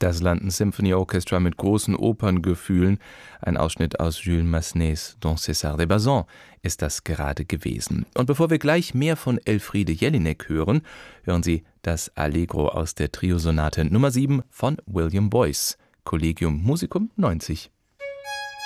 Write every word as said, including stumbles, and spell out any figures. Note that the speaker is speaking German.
Das London Symphony Orchestra mit großen Operngefühlen. Ein Ausschnitt aus Jules Massenets Don César de Bazan ist das gerade gewesen. Und bevor wir gleich mehr von Elfriede Jelinek hören, hören Sie das Allegro aus der Triosonate Nummer sieben von William Boyce, Collegium Musicum neunzig.